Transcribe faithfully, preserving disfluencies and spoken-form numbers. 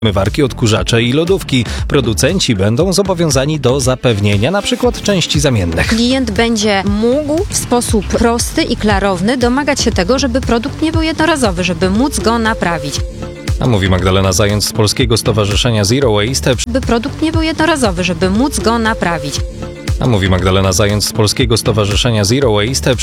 Zmywarki, odkurzacze i lodówki. Producenci będą zobowiązani do zapewnienia np. części zamiennych. Klient będzie mógł w sposób prosty i klarowny domagać się tego, żeby produkt nie był jednorazowy, żeby móc go naprawić. A mówi Magdalena Zając z Polskiego Stowarzyszenia Zero Waste. By produkt nie był jednorazowy, żeby móc go naprawić. A mówi Magdalena Zając z Polskiego Stowarzyszenia Zero Waste.